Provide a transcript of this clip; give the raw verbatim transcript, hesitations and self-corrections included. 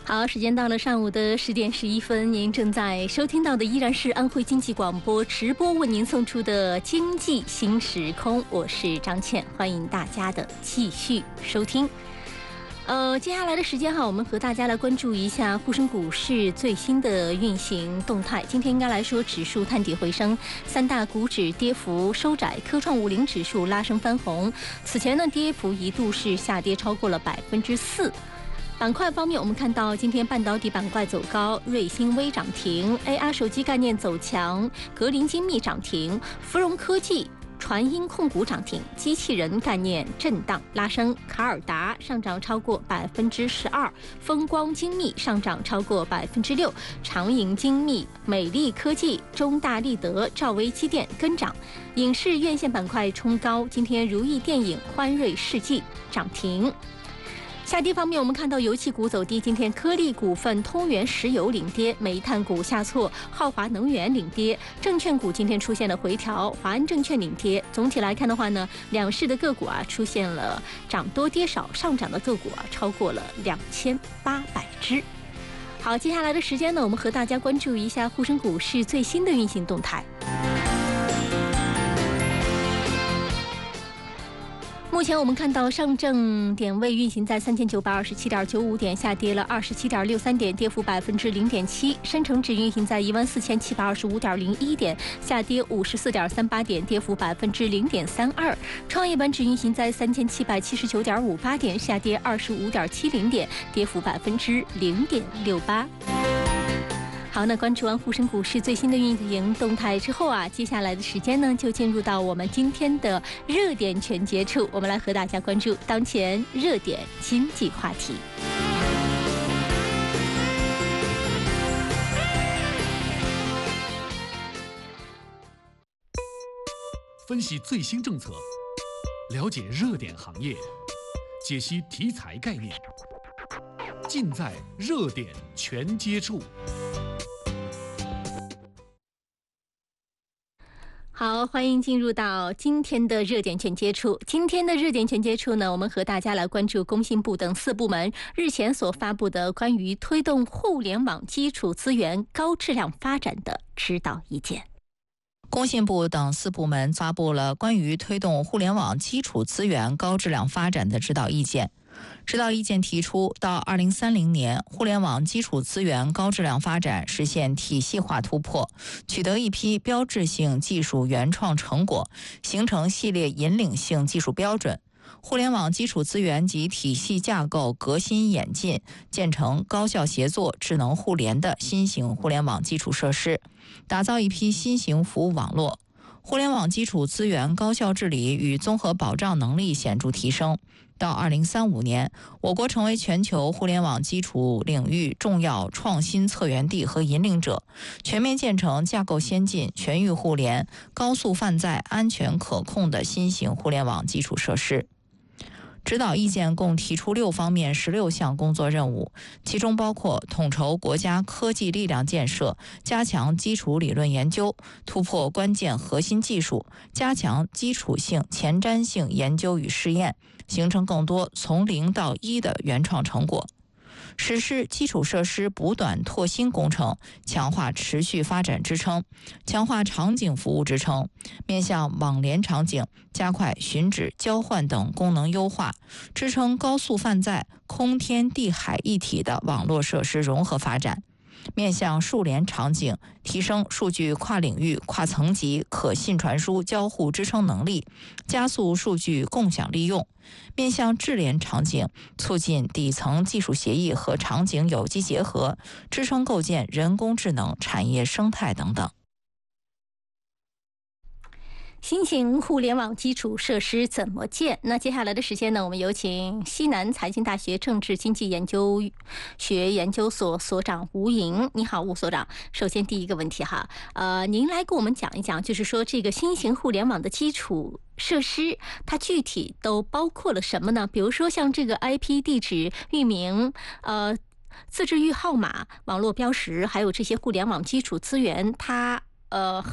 好，时间到了上午的十点十一分，您正在收听到的依然是安徽经济广播直播为您送出的经济新时空，我是张倩，欢迎大家的继续收听。呃，接下来的时间哈，我们和大家来关注一下沪深股市最新的运行动态。今天应该来说，指数探底回升，三大股指跌幅收窄，科创五零指数拉升翻红。此前呢，跌幅一度是下跌超过了百分之四。板块方面，我们看到今天半导体板块走高，瑞星微涨停 ，A R 手机概念走强，格林精密涨停，芙蓉科技、传音控股涨停，机器人概念震荡拉升，卡尔达上涨超过百分之十二，风光精密上涨超过百分之六，长盈精密、美丽科技、中大立德、兆威机电跟涨。影视院线板块冲高，今天如意电影、欢瑞世纪涨停。下跌方面，我们看到油气股走低，今天科力股份、通源石油领跌，煤炭股下挫，浩华能源领跌，证券股今天出现了回调，华安证券领跌。总体来看的话呢，两市的个股啊出现了涨多跌少，上涨的个股啊超过了两千八百只。好，接下来的时间呢，我们和大家关注一下沪深股市最新的运行动态。目前我们看到上证点位运行在三千九百二十七点九五点，下跌了二十七点六三点，跌幅百分之零点七。深成指运行在一万四千七百二十五点零一点，下跌五十四点三八点，跌幅百分之零点三二。创业板指运行在三千七百七十九点五八点，下跌二十五点七零点，跌幅百分之零点六八。好，那关注完沪深股市最新的运营动态之后啊，接下来的时间呢，就进入到我们今天的热点全接触，我们来和大家关注当前热点经济话题。 分析最新政策，了解热点行业，解析题材概念，尽在热点全接触。 好，欢迎进入到今天的热点全接触。今天的热点全接触呢，我们和大家来关注工信部等四部门日前所发布的关于推动互联网基础资源高质量发展的指导意见。 工信部等四部门发布了关于推动互联网基础资源高质量发展的指导意见。指导意见提出，到二零三零年，互联网基础资源高质量发展实现体系化突破，取得一批标志性技术原创成果，形成系列引领性技术标准。互联网基础资源及体系架构革新演进，建成高效协作、智能互联的新型互联网基础设施，打造一批新型服务网络。互联网基础资源高效治理与综合保障能力显著提升。到二零三五年，我国成为全球互联网基础领域重要创新策源地和引领者，全面建成架构先进、全域互联、高速泛在、安全可控的新型互联网基础设施。指导意见共提出六方面十六项工作任务，其中包括统筹国家科技力量建设，加强基础理论研究，突破关键核心技术，加强基础性、前瞻性研究与试验，形成更多从零到一的原创成果。实施基础设施补短拓新工程，强化持续发展支撑，强化场景服务支撑，面向网联场景，加快寻址、交换等功能优化，支撑高速泛在、空天地海一体的网络设施融合发展。面向数联场景，提升数据跨领域、跨层级可信传输交互支撑能力，加速数据共享利用；面向智联场景，促进底层技术协议和场景有机结合，支撑构建人工智能产业生态等等。 新型互联网基础设施怎么建？那接下来的时间呢，我们有请西南财经大学政治经济研究学研究所所长吴莹。你好，吴所长。首先第一个问题哈，呃，您来跟我们讲一讲，就是说这个新型互联网的基础设施，它具体都包括了什么呢？比如说像这个 I P 地址、域名、呃自治域号码、网络标识，还有这些互联网基础资源，它呃